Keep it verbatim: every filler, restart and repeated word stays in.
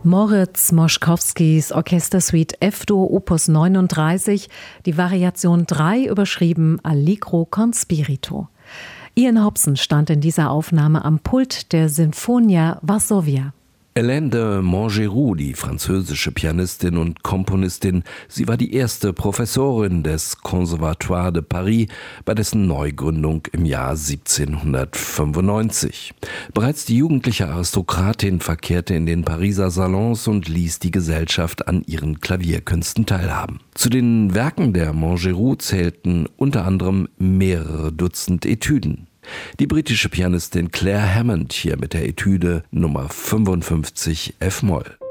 Moritz Moszkowskis Orchestersuite F-Dur Opus neununddreißig, die Variation drei, überschrieben Allegro con spirito. Ian Hobson stand in dieser Aufnahme am Pult der Sinfonia Varsovia. Hélène de Montgeroux, die französische Pianistin und Komponistin, sie war die erste Professorin des Conservatoire de Paris bei dessen Neugründung im Jahr siebzehnhundertfünfundneunzig. Bereits die jugendliche Aristokratin verkehrte in den Pariser Salons und ließ die Gesellschaft an ihren Klavierkünsten teilhaben. Zu den Werken der Montgeroux zählten unter anderem mehrere Dutzend Etüden. Die britische Pianistin Claire Hammond hier mit der Etüde Nummer fünfundfünfzig F-Moll.